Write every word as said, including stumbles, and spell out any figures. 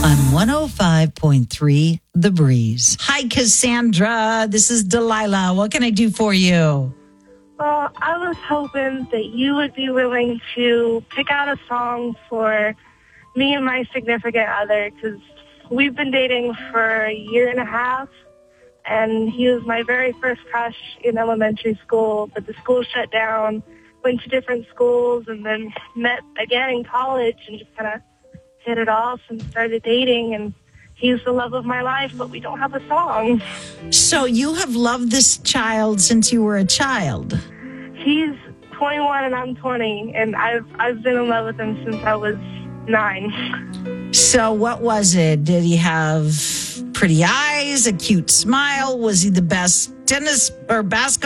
on one oh five point three The Breeze. Hi, Cassandra. This is Delilah. What can I do for you? Well, I was hoping that you would be willing to pick out a song for me and my significant other, because we've been dating for a year and a half, and he was my very first crush in elementary school, but the school shut down, went to different schools, and then met again in college and just kind of hit it off and started dating, and he's the love of my life, but we don't have a song. So you have loved this child since you were a child? He's twenty-one and I'm twenty, and I've I've been in love with him since I was nine. So what was it? Did he have pretty eyes, a cute smile? Was he the best tennis or basketball